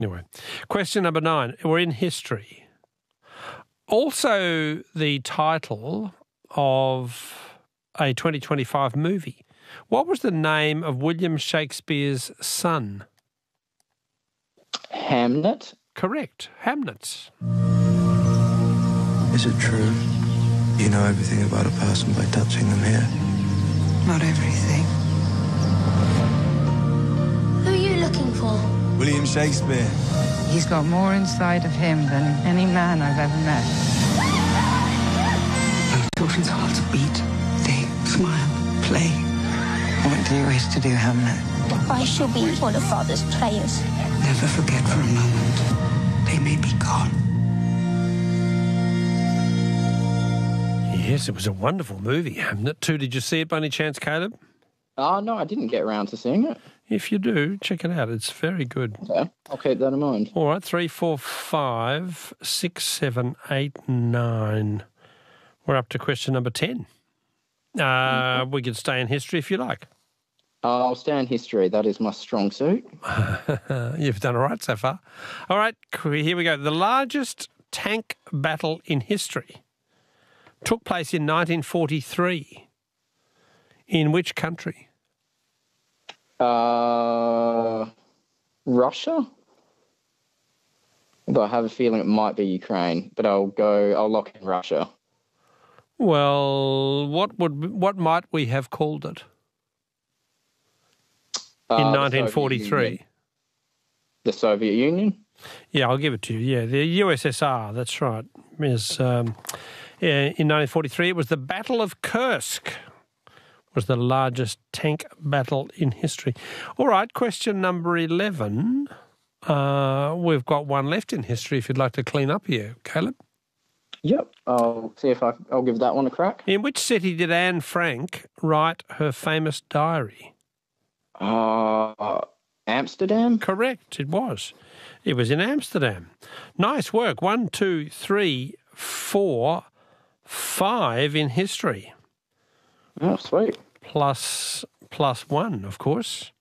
Anyway, question number 9. We're in history. Also the title of a 2025 movie. What was the name of William Shakespeare's son? Hamnet? Correct. Hamnet. Is it true? You know everything about a person by touching them here? Not everything. Who are you looking for? William Shakespeare. He's got more inside of him than any man I've ever met. Children's hearts beat, they smile, play. What do you wish to do, Hamlet? I shall be one of Father's players. Never forget for a moment. They may be gone. Yes, it was a wonderful movie, Hamnet 2. Did you see it by any chance, Caleb? No, I didn't get around to seeing it. If you do, check it out. It's very good. Okay, I'll keep that in mind. All right, 3, 4, 5, 6, 7, 8, 9. We're up to question number 10. We can stay in history if you like. I'll stay in history. That is my strong suit. You've done all right so far. All right, here we go. The largest tank battle in history took place in 1943. In which country? Russia? But I have a feeling it might be Ukraine, but I'll lock in Russia. Well, what might we have called it in 1943? The Soviet Union? Yeah, I'll give it to you. Yeah, the USSR, that's right. In 1943, it was the Battle of Kursk. Was the largest tank battle in history. All right, question number 11. We've got one left in history if you'd like to clean up here. Caleb? Yep, I'll see if I'll give that one a crack. In which city did Anne Frank write her famous diary? Amsterdam? Correct, it was. It was in Amsterdam. Nice work. 1, 2, 3, 4, 5 in history. Oh, sweet. Plus 1, of course.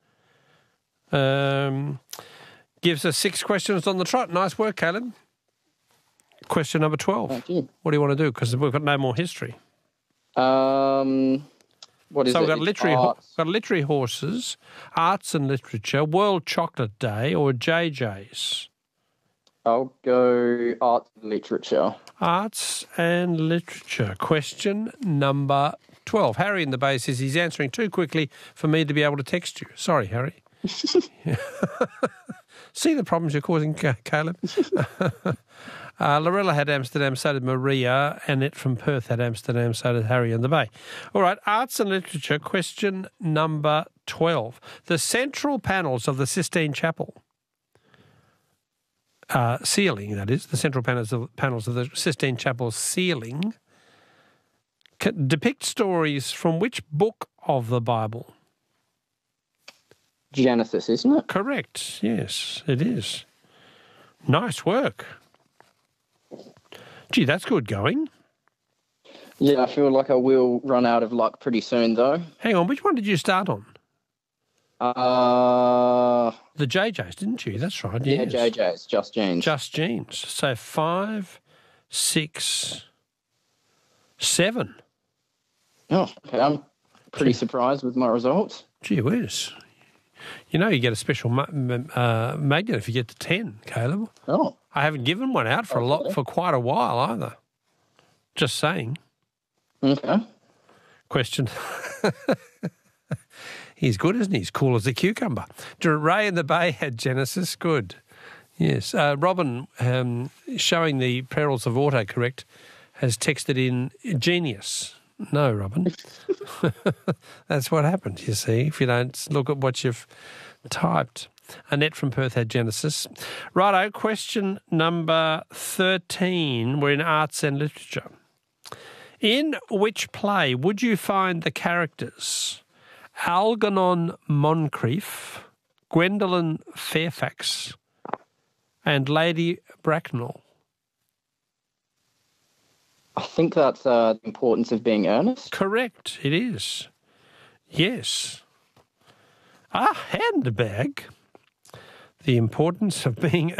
Gives us 6 questions on the trot. Nice work, Caleb. Question number 12. Thank you. What do you want to do? Because we've got no more history. What is so it? we've got literary horses, arts and literature, World Chocolate Day, or JJ's? I'll go arts and literature. Arts and literature. Question number 12. Harry in the bay says he's answering too quickly for me to be able to text you. Sorry, Harry. See the problems you're causing, Caleb? Lorella had Amsterdam, so did Maria. Annette from Perth had Amsterdam, so did Harry in the Bay. All right, arts and literature, question number 12. The central panels of the Sistine Chapel, ceiling, that is, the central panels of the Sistine Chapel ceiling, depict stories from which book of the Bible? Genesis, isn't it? Correct, yes, it is. Nice work. Gee, that's good going. Yeah, I feel like I will run out of luck pretty soon, though. Hang on, which one did you start on? The JJ's, didn't you? That's right, yes. Yeah, JJ's, Just Jeans. Just Jeans. So 5, 6, 7. Oh, okay. I'm pretty surprised with my results. Gee whiz. You know you get a special magnet if you get to 10, Caleb. Oh. I haven't given one out for quite a while either. Just saying. Okay. Question. He's good, isn't he? He's cool as a cucumber. Ray in the Bay had Genesis. Good. Yes. Robin, showing the perils of autocorrect, has texted in genius. No, Robin. That's what happened, you see, if you don't look at what you've typed. Annette from Perth had Genesis. Righto, question number 13. We're in arts and literature. In which play would you find the characters Algernon Moncrief, Gwendolen Fairfax, and Lady Bracknell? I think that's the importance of being earnest. Correct, it is. Yes. Handbag. the importance of being